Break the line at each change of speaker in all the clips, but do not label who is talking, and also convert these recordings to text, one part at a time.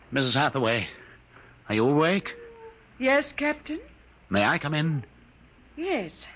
Mrs. Hathaway, are you awake?
Yes, Captain?
May I come in?
Yes.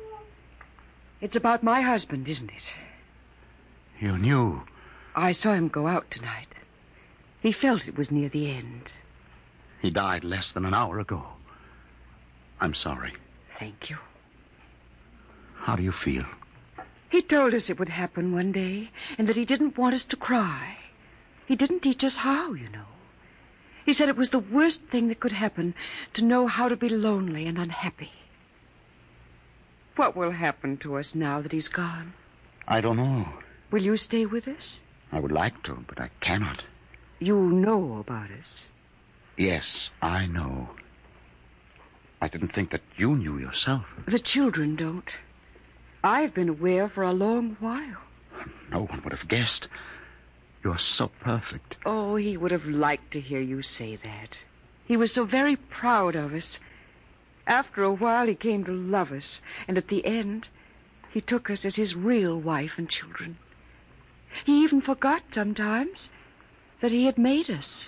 It's about my husband, isn't it?
You knew.
I saw him go out tonight. He felt it was near the end.
He died less than an hour ago. I'm sorry.
Thank you.
How do you feel?
He told us it would happen one day, and that he didn't want us to cry. He didn't teach us how, you know. He said it was the worst thing that could happen, to know how to be lonely and unhappy. What will happen to us now that he's gone?
I don't know.
Will you stay with us?
I would like to, but I cannot.
You know about us.
Yes, I know. I didn't think that you knew yourself.
The children don't. I've been aware for a long while.
No one would have guessed. You're so perfect.
Oh, he would have liked to hear you say that. He was so very proud of us. After a while, he came to love us, and at the end, he took us as his real wife and children. He even forgot sometimes that he had made us.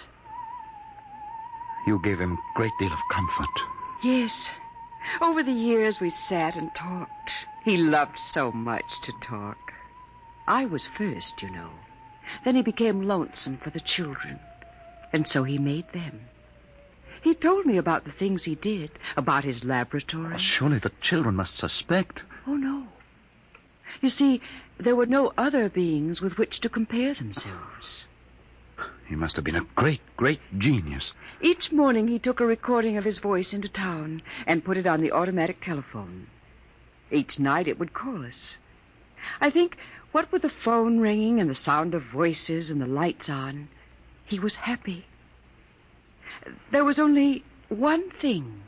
You gave him a great deal of comfort.
Yes. Over the years, we sat and talked. He loved so much to talk. I was first, you know. Then he became lonesome for the children, and so he made them. He told me about the things he did, about his laboratory.
Well, surely the children must suspect.
Oh, no. You see, there were no other beings with which to compare themselves.
He must have been a great, great genius.
Each morning he took a recording of his voice into town and put it on the automatic telephone. Each night it would call us. I think, what with the phone ringing and the sound of voices and the lights on, he was happy. There was only one thing,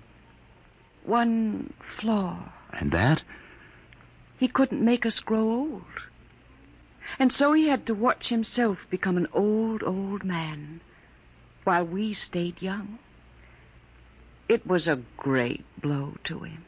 one flaw.
And that?
He couldn't make us grow old. And so he had to watch himself become an old, old man, while we stayed young. It was a great blow to him.